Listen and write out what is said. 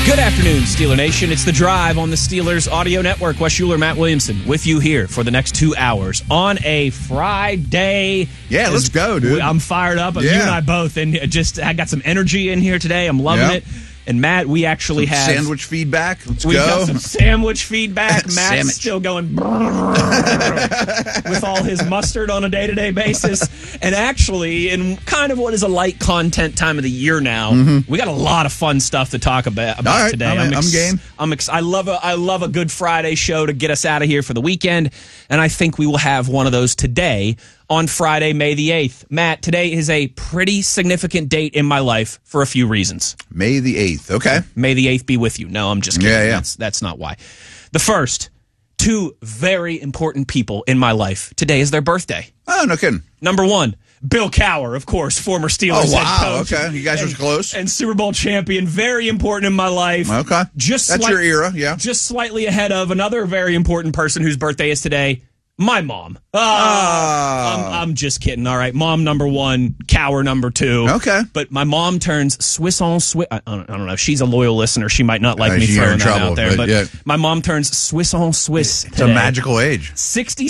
Good afternoon, Steeler Nation. It's The Drive on the Steelers Audio Network. Wes Schuler, Matt Williamson with you here for the next 2 hours on a Friday. Yeah, let's go, dude. I'm fired up. You and I both. And I got some energy in here today. I'm loving it. And Matt, we actually have sandwich feedback. Let's We've go. got some sandwich feedback. Matt's Sandwich. still going with all his mustard on a day-to-day basis. And actually, in kind of what is a light content time of the year now, we got a lot of fun stuff to talk about All right, today. I'm game. I love a good Friday show to get us out of here for the weekend, and I think we will have one of those today on Friday, May the 8th. Matt, today is a pretty significant date in my life for a few reasons. May the 8th. Okay. May the 8th be with you. No, I'm just kidding. Yeah. That's not why. The first, two very important people in my life. Today is their birthday. Oh, no kidding. Number one, Bill Cowher, of course, former Steelers Oh, wow. head coach. Okay. You guys are close. And Super Bowl champion. Very important in my life. Okay. That's your era, yeah. Just slightly ahead of another very important person whose birthday is today. My mom. I'm just kidding. All right. Mom number one, Cowher number two. Okay. But my mom turns Swiss on Swiss. I don't know. She's a loyal listener. She might not like me you're throwing in that trouble, out there. but But yeah. my mom turns Swiss on Swiss It's today. a magical age. 66